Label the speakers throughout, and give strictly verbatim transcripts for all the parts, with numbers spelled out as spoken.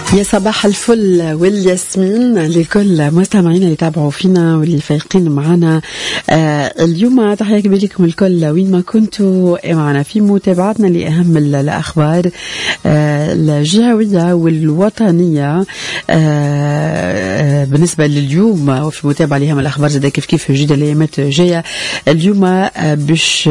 Speaker 1: يا صباح الفل والياسمين لكل مستمعينا اللي تابعوا فينا واللي فايقين معنا. آه اليوم تحية كبيرة لكم الكل وين ما كنتوا معنا في متابعتنا لأهم الأخبار آه الجهوية والوطنية. آه بالنسبة لليوم وفي متابعة لأهم الأخبار زي كيف كيف جديدة الأيامات جاية اليوم آه باش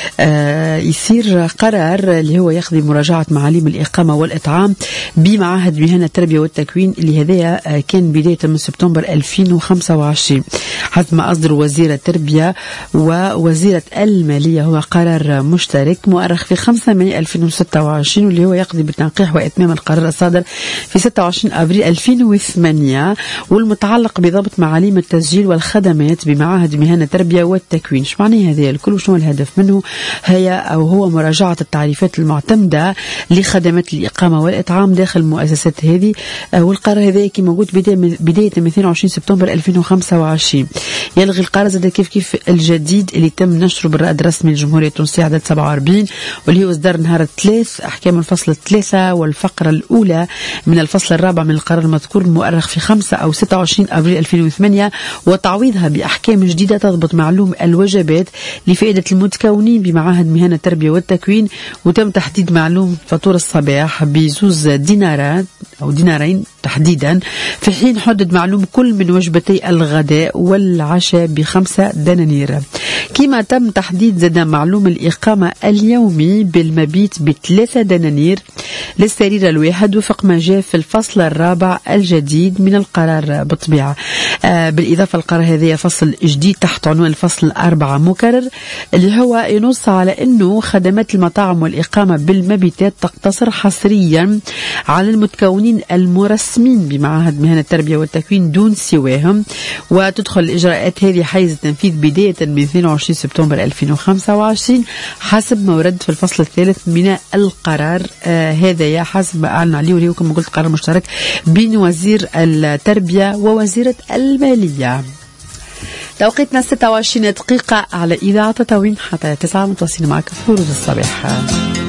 Speaker 1: آه يصير قرار اللي هو يقضي مراجعة معاليم الإقامة والإطعام بمعاهد مهنة التربية والتكوين اللي هذا كان بداية من سبتمبر ألفين وخمسة وعشرين حسب ما أصدر وزير التربية ووزيرة المالية. هو قرار مشترك مؤرخ في خمسة مايو ألفين وستة وعشرين واللي هو يقضي بتنقيح وإتمام القرار الصادر في ستة وعشرين أبريل ألفين وثمانية والمتعلق بضبط معاليم التسجيل والخدمات بمعاهد مهنة التربية والتكوين. شو معنى هذا الكل وشنو الهدف منه؟ هي أو هو مراجعة التعريفات المعتمدة لخدمات الإقامة والإطعام داخل المؤسسات هذه. والقرار هذا كي موجود بداية من اثنين وعشرين سبتمبر ألفين وخمسة وعشرين يلغي القرار زاد كيف كيف الجديد اللي تم نشره بالرائد الرسمي للجمهورية التونسية عدد سبعة وأربعين واللي هو إصدار نهار الثلاث أحكام الفصل الثلاثة والفقرة الأولى من الفصل الرابع من القرار المذكور المؤرخ في خمسة أو ستة وعشرين أبريل ألفين وثمانية وتعويضها بأحكام جديدة تضبط معلوم الوجبات لفائدة المتكونين بمعاهد مهنة التربية والتكوين. وتم تحديد معلوم فطور الصباح بزوز دينارات أو دينارين تحديدا في حين حدد معلوم كل من وجبتي الغداء والعشاء بخمسة دنانير. كما تم تحديد زاد معلوم الإقامة اليومي بالمبيت بثلاثة دنانير للسرير الواحد وفق ما جاء في الفصل الرابع الجديد من القرار بالطبيعة. آه بالإضافة القرار هذا فصل جديد تحت عنوان الفصل الأربعة مكرر اللي هو ينص على أنه خدمات المطاعم والإقامة بالمبيتات تقتصر حصريا على المتكونين المرسمين بمعاهد مهنة التربية والتكوين دون سواهم. وتدخل الإجراءات هذه حيز التنفيذ بداية من اثنين وعشرين سبتمبر ألفين وخمسة وعشرين حسب ما ورد في الفصل الثالث من القرار. آه هذا يا حسب ما أعلن عليه واللي هو كما قلت قرار مشترك بين وزير التربية ووزيرة المالية. توقيتنا ستة وعشرين دقيقة على إذاعة تطاوين حتى تسعة متواصلين معك في فروض الصباح.